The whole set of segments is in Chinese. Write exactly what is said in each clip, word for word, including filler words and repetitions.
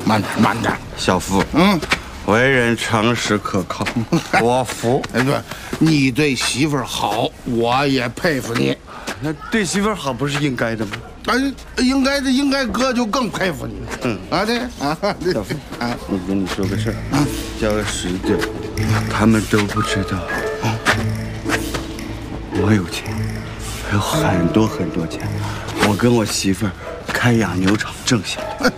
慢点，慢点。 小夫， 嗯， 为人诚实可靠，我服。 哎，对，你对媳妇儿好，我也佩服你。 那对媳妇儿好不是应该的吗？ 哎，应该的，应该哥就更佩服你。嗯啊，对啊， 小夫啊，我跟你说个事儿啊，叫个实一点，他们都不知道。我有钱，还有很多很多钱。我跟我媳妇儿开养牛场挣下来。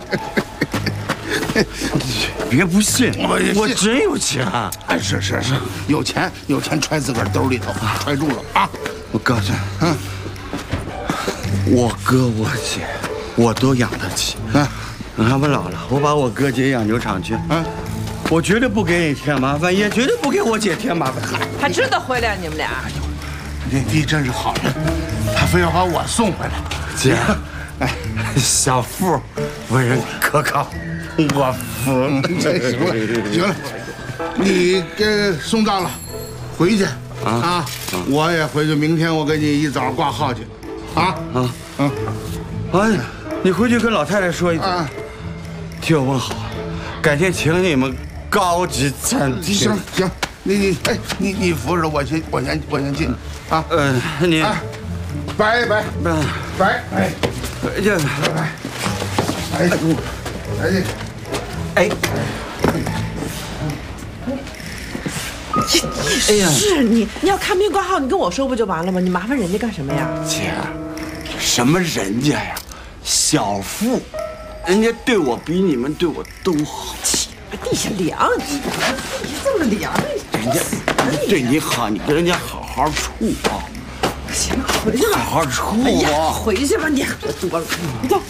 别不信，我真有钱。 哎，是是是，有钱有钱揣自个儿兜里头，揣住了啊！ 我告诉你，嗯，我哥我姐我都养得起。啊，等他们老了，我把我哥姐养牛场去。啊，我绝对不给你添麻烦，也绝对不给我姐添麻烦。 还知道回来你们俩？ 你你真是好人，他非要把我送回来。 姐，哎，小富，为人可靠。我服了， 行了行了，你给送到了，回去啊啊！我也回去，明天我给你一早挂号去，啊啊啊！ 哎，你回去跟老太太说一句，替我问好，改天请你们高级餐厅。 行行，你你哎你你扶着我先我先我先进啊。 嗯，你拜拜拜拜哎， 这拜拜哎哎。 哎， 哎呀，是你，你要看病挂号，你跟我说不就完了吗？你麻烦人家干什么呀？ 姐，什么人家呀？小富，人家对我比你们对我都好。 地下凉，你这么凉， 人家对你好，你跟人家好好处啊。 行了，回去吧， 好好处哎呀， 啊。 回去吧，你喝多了，你走。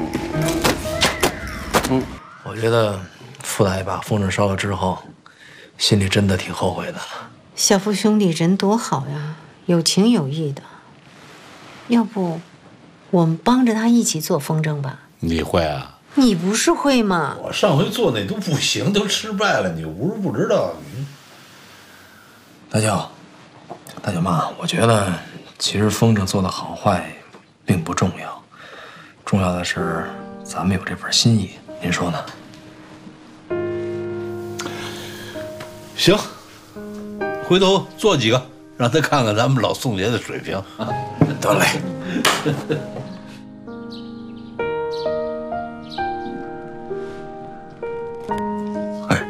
嗯。我觉得傅大爷把风筝烧了之后，心里真的挺后悔的。 小富兄弟人多好呀，有情有义的。要不，我们帮着他一起做风筝吧？ 你会啊？ 你不是会吗？ 我上回做那都不行，都失败了，你又不是不知道。 大舅，大舅妈，我觉得其实风筝做的好坏并不重要，重要的是咱们有这份心意。您说呢？ 行，回头做几个，让他看看咱们老宋爷的水平。 得嘞。 哎，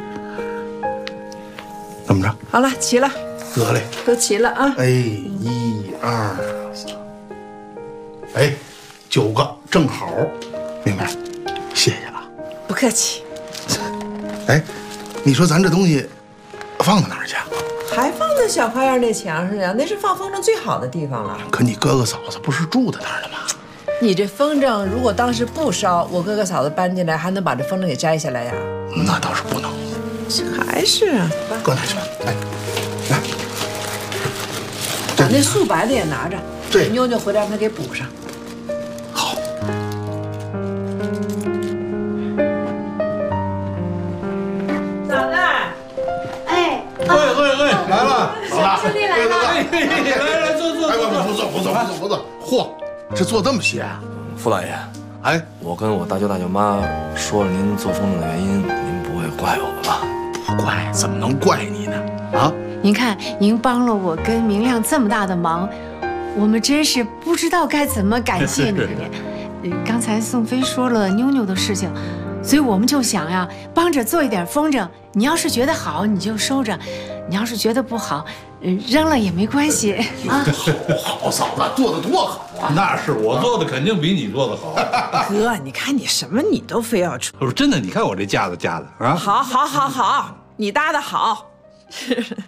怎么着？ 好了，齐了。 得嘞， 都齐了啊！ 哎，一二三，哎，九个正好，明白？谢谢啊。 不客气。 哎，你说咱这东西放到哪儿去啊？ 还放在小花园那墙上呀，那是放风筝最好的地方了。 可你哥哥嫂子不是住在那儿的吗？ 你这风筝如果当时不烧，我哥哥嫂子搬进来还能把这风筝给摘下来呀？ 那倒是不能。 还是啊， 搁哪去吧？哎，来， 把那素白的也拿着， 对， 妞妞回来让他给补上。 好。 嫂子， 哎， 哎哎哎，来了， 小兄弟来了， 来来坐坐。 哎，不不坐不坐不坐不坐。嚯，这做这么些啊？ 傅大爷， 哎， 我跟我大舅大舅妈说了您做风筝的原因，您不会怪我们吧？ 不怪，怎么能怪你呢？啊？ 您看，您帮了我跟明亮这么大的忙，我们真是不知道该怎么感谢你。刚才宋飞说了妞妞的事情，所以我们就想呀，帮着做一点风筝。你要是觉得好，你就收着；你要是觉得不好，扔了也没关系啊。 好好嫂子，做的多好啊！ 那是我做的，肯定比你做的好。 哥，你看你什么你都非要出。 不是真的，你看我这架子架的啊。 好，好，好，好，你搭的好。